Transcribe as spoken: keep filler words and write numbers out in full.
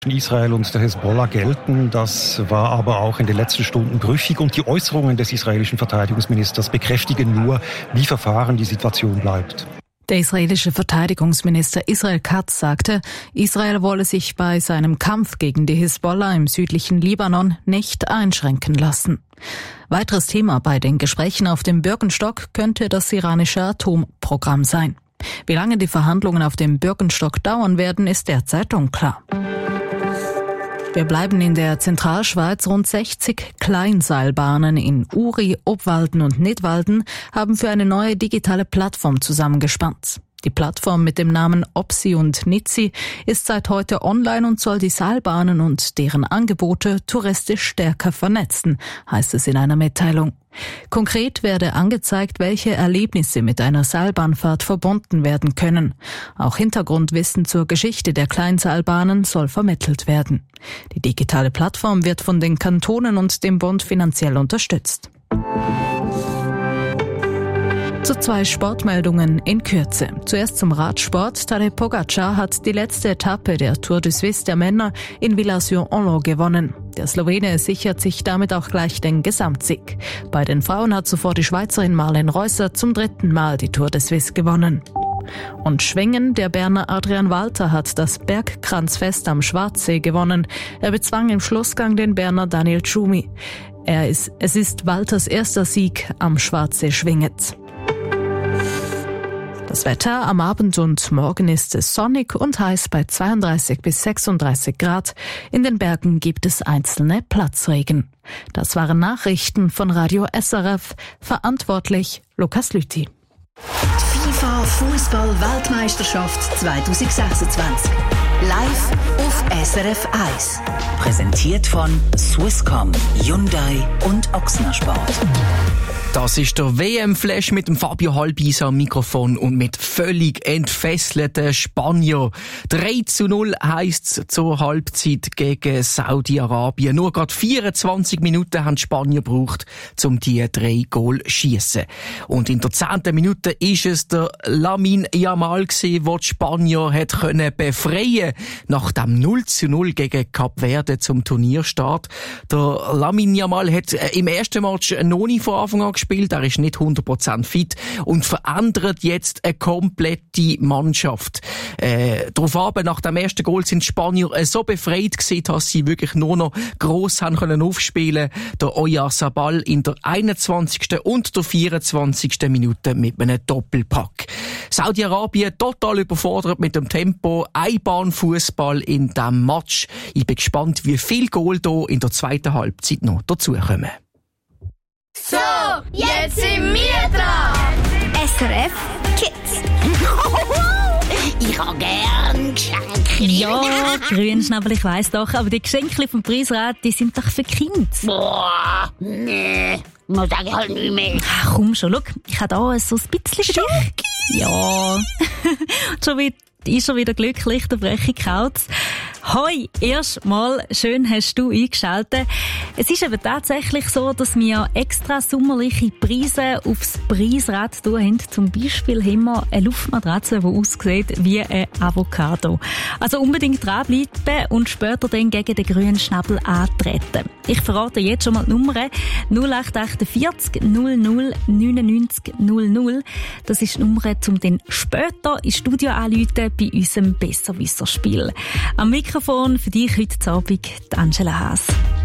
Israel und der Hezbollah gelten. Das war aber auch in den letzten Stunden brüchig und die Äußerungen des israelischen Verteidigungsministers bekräftigen nur, wie verfahren die Situation bleibt. Der israelische Verteidigungsminister Israel Katz sagte, Israel wolle sich bei seinem Kampf gegen die Hezbollah im südlichen Libanon nicht einschränken lassen. Weiteres Thema bei den Gesprächen auf dem Birkenstock könnte das iranische Atomprogramm sein. Wie lange die Verhandlungen auf dem Birkenstock dauern werden, ist derzeit unklar. Wir bleiben in der Zentralschweiz. Rund sechzig Kleinseilbahnen in Uri, Obwalden und Nidwalden haben für eine neue digitale Plattform zusammengespannt. Die Plattform mit dem Namen Opsi und Nitsi ist seit heute online und soll die Seilbahnen und deren Angebote touristisch stärker vernetzen, heißt es in einer Mitteilung. Konkret werde angezeigt, welche Erlebnisse mit einer Seilbahnfahrt verbunden werden können. Auch Hintergrundwissen zur Geschichte der Kleinseilbahnen soll vermittelt werden. Die digitale Plattform wird von den Kantonen und dem Bund finanziell unterstützt. Zu zwei Sportmeldungen in Kürze. Zuerst zum Radsport. Tadej Pogačar hat die letzte Etappe der Tour de Suisse der Männer in Villars-sur-Anlon gewonnen. Der Slowene sichert sich damit auch gleich den Gesamtsieg. Bei den Frauen hat zuvor die Schweizerin Marlene Reusser zum dritten Mal die Tour de Suisse gewonnen. Und Schwingen, der Berner Adrian Walter hat das Bergkranzfest am Schwarzsee gewonnen. Er bezwang im Schlussgang den Berner Daniel Tschumi. Er ist, es ist Walters erster Sieg am Schwarzsee schwingend. Das Wetter: am Abend und morgen ist es sonnig und heiß bei zweiunddreißig bis sechsunddreißig Grad. In den Bergen gibt es einzelne Platzregen. Das waren Nachrichten von Radio S R F. Verantwortlich Lukas Lüthi. Die FIFA Fußball-Weltmeisterschaft zwanzig sechsundzwanzig. Live auf S R F eins. Präsentiert von Swisscom, Hyundai und Ochsner Sport. Das ist der W M-Flash mit dem Fabio Halbis am Mikrofon und mit völlig entfesselten Spanier. drei zu null heisst zur Halbzeit gegen Saudi-Arabien. Nur gerade vierundzwanzig Minuten haben die Spanier gebraucht, um die drei Goal zu schiessen. Und in der zehnten Minute ist es der Lamine Yamal gewesen, der die Spanier hat können befreien nach dem null zu null gegen Kap Verde zum Turnierstart. Der Lamine Yamal hat im ersten Match noch nicht von Anfang an gespielt. Er ist nicht hundert Prozent fit und verändert jetzt eine komplette Mannschaft. Äh, darauf aber, nach dem ersten Goal sind die Spanier äh, so befreit gewesen, dass sie wirklich nur noch gross haben können aufspielen. Der Oyarzabal in der einundzwanzigsten und der vierundzwanzigsten Minute mit einem Doppelpack. Saudi-Arabien total überfordert mit dem Tempo. Einbahnfußball in diesem Match. Ich bin gespannt, wie viel Goal hier in der zweiten Halbzeit noch dazukommen. So, jetzt sind wir dran! S R F Kids. Ich hab gern Geschenke. Ja, Grünschnabel, ich weiss doch, aber die Geschenke vom Preisrad, die sind doch für Kinder. Boah, nee, das sag ich halt nicht mehr. Ach, komm schon, schau, ich habe da so ein bisschen Schoki! Ja, schon wieder, ist schon wieder glücklich, der Brechi Kautz. Hoi, erstmal schön hast du eingeschaltet. Es ist eben tatsächlich so, dass wir extra sommerliche Preise aufs Preisrad tun haben. Zum Beispiel haben wir eine Luftmatratze, die aussieht wie ein Avocado. Also unbedingt dranbleiben und später dann gegen den grünen Schnabel antreten. Ich verrate jetzt schon mal die Nummer null acht vier acht null null neunundneunzig null null. Das ist die Nummer, um dann später ins Studio anzurufen bei unserem Besserwisser-Spiel. Am Mikrofon für dich heute Abend Angela Haas.